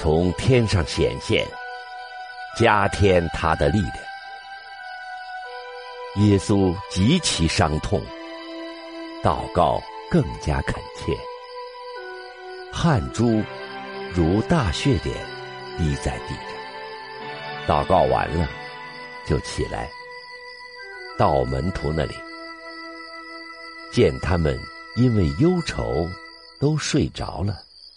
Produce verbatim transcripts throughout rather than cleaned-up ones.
从天上显现，加添他的力量。耶稣极其伤痛，祷告更加恳切，汗珠如大血点滴在地上。祷告完了，就起来到门徒那里，见他们因为忧愁都睡着了，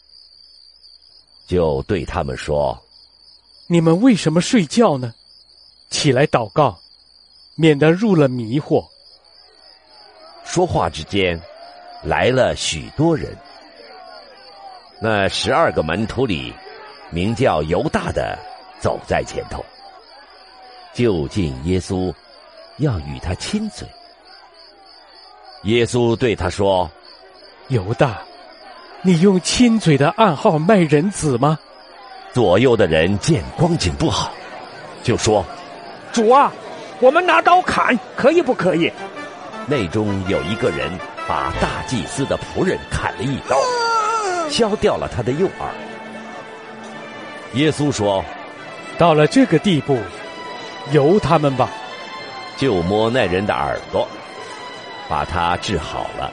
就对他们说： 你们为什么睡觉呢？起来祷告，免得入了迷惑。 说话之间，来了许多人。那十二个门徒里，名叫犹大的走在前头，就近耶稣，要与他亲嘴。耶稣对他说： 犹大，你用亲嘴的暗号卖人子吗？ 左右的人见光景不好，就说： 主啊，我们拿刀砍，可以不可以？ 内中有一个人把大祭司的仆人砍了一刀，削掉了他的右耳。耶稣说： 到了这个地步，由他们吧。 就摸那人的耳朵，把他治好了。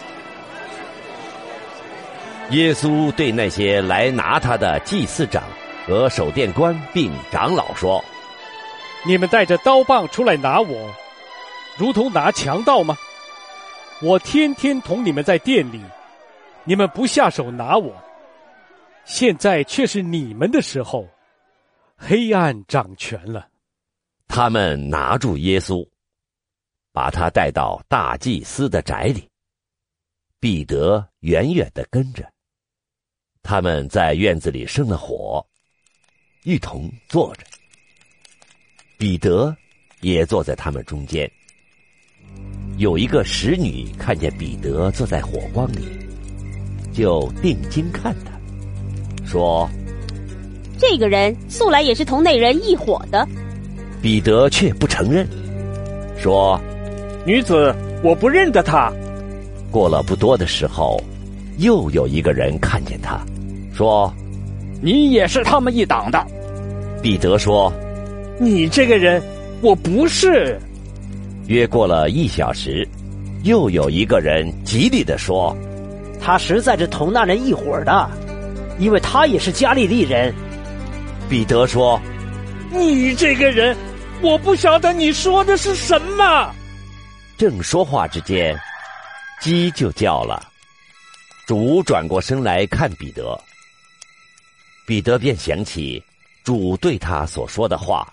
耶稣对那些来拿他的祭司长和守殿官并长老说： 你们带着刀棒出来拿我，如同拿强盗吗？我天天同你们在店里，你们不下手拿我，现在却是你们的时候，黑暗掌权了。 他们拿住耶稣，把他带到大祭司的宅里，彼得远远地跟着。他们在院子里生了火，一同坐着，彼得也坐在他们中间。有一个使女看见彼得坐在火光里，就定睛看他，说： 这个人素来也是同那人一伙的。 彼得却不承认，说： 女子，我不认得他。 过了不多的时候，又有一个人看见他，说： 你也是他们一党的。 彼得说： 你这个人，我不是。 约过了一小时，又有一个人极力地说： 他实在是同那人一伙的，因为他也是加利利人。 彼得说： 你这个人，我不晓得你说的是什么。 正说话之间，鸡就叫了。主转过身来看彼得，彼得便想起主对他所说的话：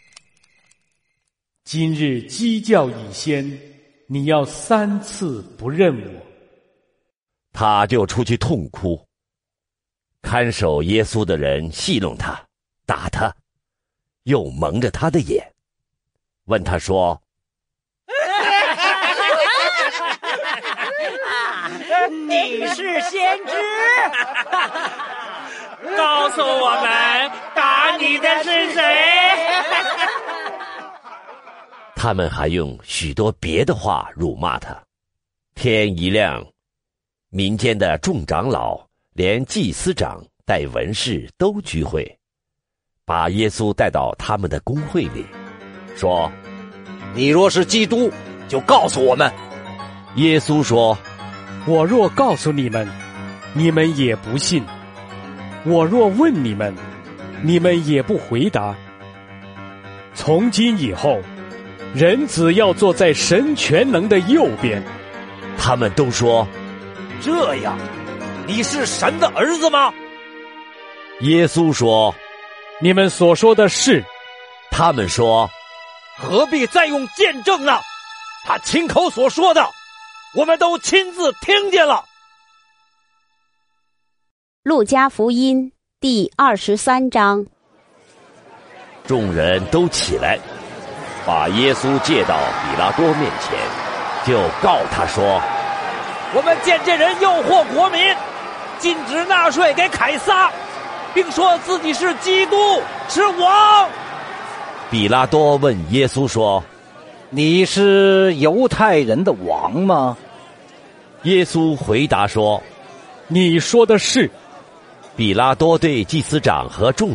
今日鸡叫以先，你要三次不认我。 他就出去痛哭。看守耶稣的人戏弄他，打他，又蒙着他的眼，问他说： 你是先知？ 告诉我们，打你的是谁？ 他们还用许多别的话辱骂他。天一亮，民间的众长老连祭司长带文士都聚会，把耶稣带到他们的公会里，说： 你若是基督，就告诉我们。 耶稣说： 我若告诉你们，你们也不信；我若问你们，你们也不回答。从今以后，人子要坐在神全能的右边。 他们都说： 这样，你是神的儿子吗？ 耶稣说： 你们所说的是。 他们说： 何必再用见证呢？他亲口所说的，我们都亲自听见了。 路加福音第二十三章。 众人都起来，把耶稣借到比拉多面前，就告他说： 我们见这人诱惑国民，禁止纳税给凯撒，并说自己是基督，是王。 比拉多问耶稣说： 你是犹太人的王吗？ 耶稣回答说： 你说的是。 比拉多对祭司长和众